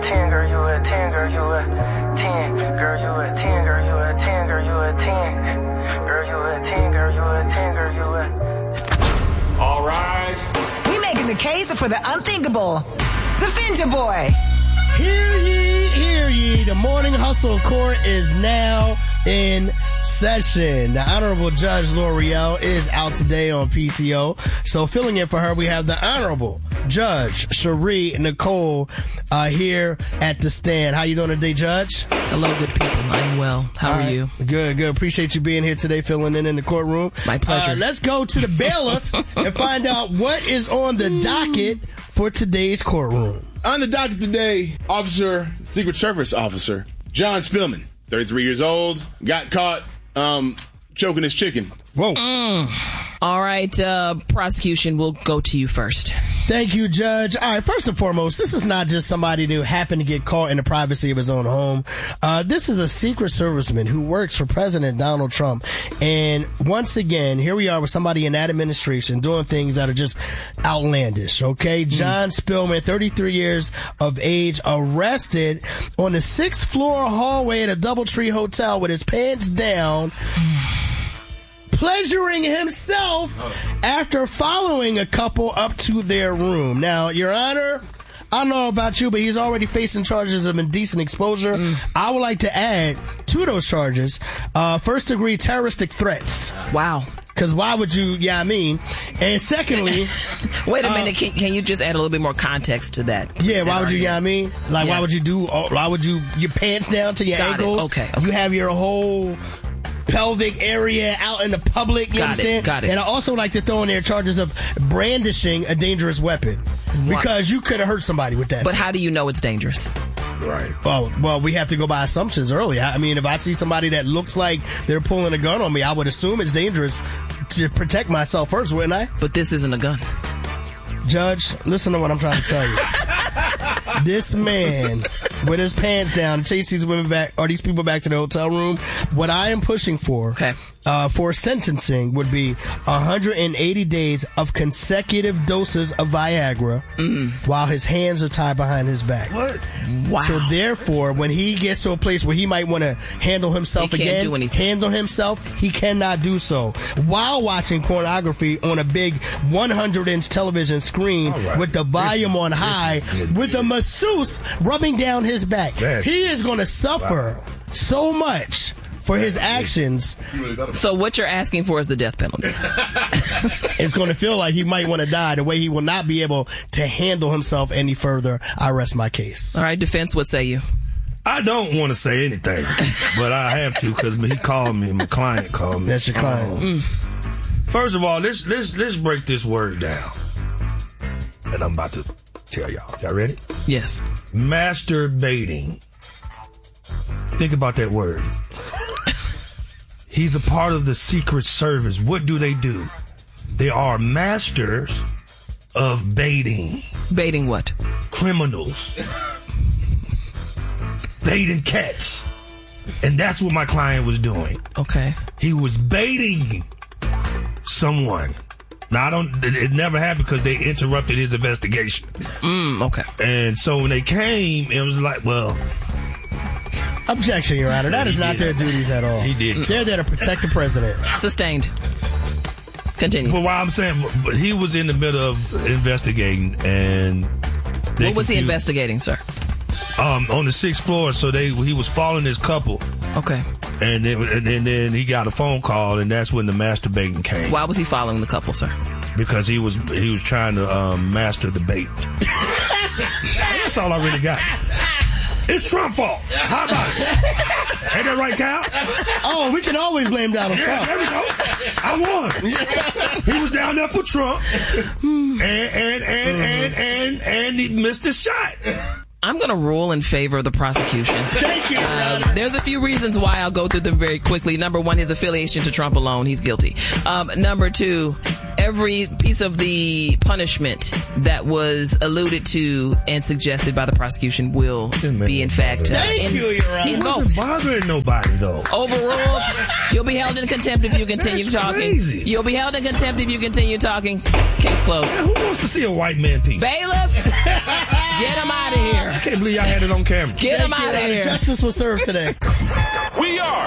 10, girl, you a 10, girl, you a 10. Girl, you a 10, girl, you a 10, girl, you a 10. Girl, you a 10, girl, you a 10, girl, you a. All right. We making the case for the unthinkable. Defend your boy. Hear ye, hear ye. The Morning Hustle Court is now in session. The Honorable Judge L'Oreal is out today on PTO. So filling in for her, we have the Honorable Judge Cherie Nicole here at the stand. How you doing today, Judge? Hello, good people. I'm well. How are you? Good. Appreciate you being here today, filling in the courtroom. My pleasure. Let's go to the bailiff and find out what is on the docket for today's courtroom. On the docket today, Secret Service Officer John Spillman, 33 years old, got caught choking his chicken. Whoa. All right, prosecution, we'll go to you first. Thank you, Judge. All right, first and foremost, this is not just somebody who happened to get caught in the privacy of his own home. This is a Secret Serviceman who works for President Donald Trump. And once again, here we are with somebody in that administration doing things that are just outlandish, okay? John Spillman, 33 years of age, arrested on the 6th floor hallway at a DoubleTree Hotel with his pants down, pleasuring himself after following a couple up to their room. Now, Your Honor, I don't know about you, but he's already facing charges of indecent exposure. I would like to add to those charges, first-degree terroristic threats. Wow. Because why would you, And secondly... Wait a minute, can you just add a little bit more context to that? Yeah, why would you, Like, why would you, your pants down to your ankles? Okay. You have your whole pelvic area out in the public, you understand? Got it. And I also like to throw in there charges of brandishing a dangerous weapon. Because you could have hurt somebody with that. But how do you know it's dangerous? Right. Well, we have to go by assumptions early. I mean, if I see somebody that looks like they're pulling a gun on me, I would assume it's dangerous to protect myself first, wouldn't I? But this isn't a gun. Judge, listen to what I'm trying to tell you. This man, with his pants down, chase these women back, or these people back to the hotel room. What I am pushing for, for sentencing would be 180 days of consecutive doses of Viagra while his hands are tied behind his back. What? Wow. So therefore, when he gets to a place where he might want to handle himself he cannot do so while watching pornography on a big 100-inch television screen with the volume on high with a masseuse rubbing down his back. He is going to suffer so much for his actions. So what you're asking for is the death penalty. It's going to feel like he might want to die the way he will not be able to handle himself any further. I rest my case. All right, defense, what say you? I don't want to say anything, but I have to because he called me. My client called me. That's your client. First of all, let's break this word down. And I'm about to tell y'all. Y'all ready? Yes. Masturbating. Think about that word. He's a part of the Secret Service. What do? They are masters of baiting. Baiting what? Criminals. Baiting cats. And that's what my client was doing. Okay. He was baiting someone. Now, it never happened because they interrupted his investigation. Okay. And so when they came, it was like, well... Objection, Your Honor. That is not their duties at all. He did. They're there to protect the president. Sustained. Continue. But what I'm saying, but he was in the middle of investigating, and... What was he investigating, sir? On the 6th floor, so he was following his couple. Okay. And then he got a phone call, and that's when the masturbating came. Why was he following the couple, sir? Because he was trying to master the bait. That's all I really got. It's Trump's fault. How about it? Ain't that right, Cal? Oh, we can always blame Donald Trump. There we go. I won. He was down there for Trump, and he missed his shot. I'm going to rule in favor of the prosecution. Thank you. There's a few reasons why. I'll go through them very quickly. Number one, his affiliation to Trump alone. He's guilty. Number two, every piece of the punishment that was alluded to and suggested by the prosecution will be, in fact, invoked. It wasn't bothering nobody, though. Overruled. You'll be held in contempt if you continue talking. Crazy. You'll be held in contempt if you continue talking. Case closed. Yeah, who wants to see a white man pee? Bailiff. Get him out of here. I can't believe y'all had it on camera. Get him out of here. Justice was served today. We are